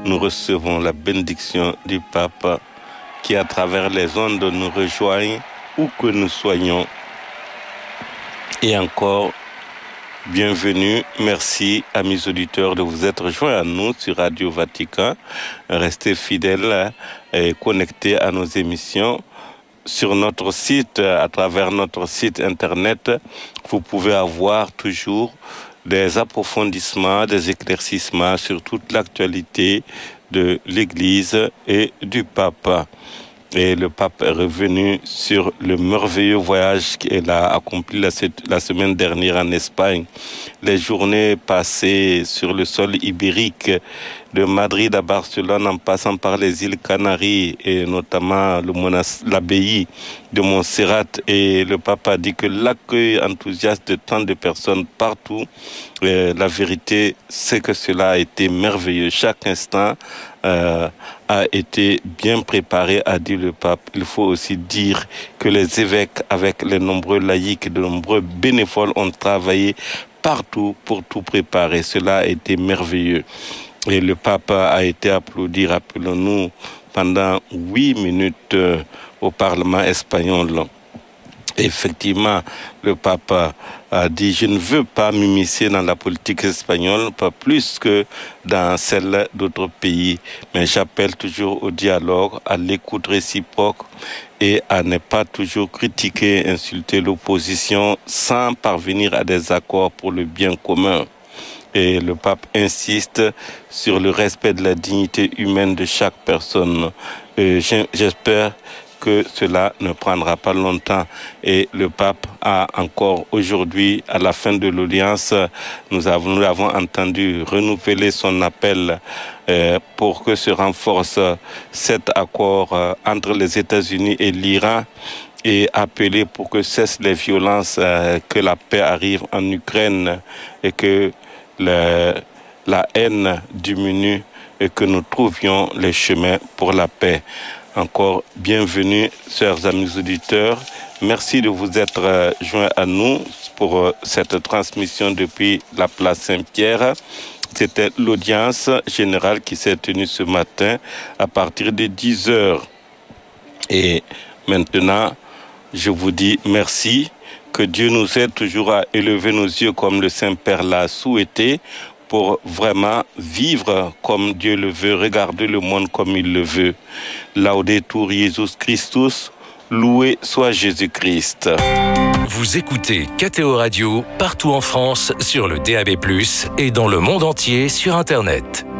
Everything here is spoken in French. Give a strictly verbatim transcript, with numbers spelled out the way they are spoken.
nous recevons la bénédiction du Pape qui, à travers les ondes, nous rejoigne où que nous soyons. Et encore, bienvenue, merci amis auditeurs de vous être joints à nous sur Radio Vatican. Restez fidèles et connectés à nos émissions. Sur notre site, à travers notre site internet, vous pouvez avoir toujours des approfondissements, des éclaircissements sur toute l'actualité de l'Église et du Pape. Et le Pape est revenu sur le merveilleux voyage qu'il a accompli la, la semaine dernière en Espagne. Les journées passées sur le sol ibérique, de Madrid à Barcelone, en passant par les îles Canaries et notamment le monas- l'abbaye de Montserrat. Et le Pape a dit que l'accueil enthousiaste de tant de personnes partout, euh, la vérité, c'est que cela a été merveilleux. Chaque instant euh, a été bien préparé, a dit le Pape. Il faut aussi dire que les évêques, avec les nombreux laïcs, de nombreux bénévoles, ont travaillé partout pour tout préparer. Cela a été merveilleux. Et le Pape a été applaudi, rappelons-nous, pendant huit minutes euh, au Parlement espagnol. Effectivement, le Pape a dit « Je ne veux pas m'immiscer dans la politique espagnole, pas plus que dans celle d'autres pays, mais j'appelle toujours au dialogue, à l'écoute réciproque et à ne pas toujours critiquer, insulter l'opposition sans parvenir à des accords pour le bien commun. » Et le Pape insiste sur le respect de la dignité humaine de chaque personne. Et j'espère que cela ne prendra pas longtemps. Et le Pape a encore aujourd'hui, à la fin de l'audience, nous avons, nous avons entendu renouveler son appel euh, pour que se renforce cet accord euh, entre les États-Unis et l'Iran et appeler pour que cessent les violences, euh, que la paix arrive en Ukraine et que Le, la haine diminue et que nous trouvions les chemins pour la paix. Encore bienvenue, chers amis auditeurs. Merci de vous être euh, joints à nous pour euh, cette transmission depuis la place Saint-Pierre. C'était l'audience générale qui s'est tenue ce matin à partir de dix heures. Et maintenant, je vous dis merci. Que Dieu nous aide toujours à élever nos yeux comme le Saint-Père l'a souhaité pour vraiment vivre comme Dieu le veut, regarder le monde comme il le veut. Laudetur Jesus Christus, loué soit Jésus-Christ. Vous écoutez K T O Radio partout en France sur le D A B plus, et dans le monde entier sur Internet.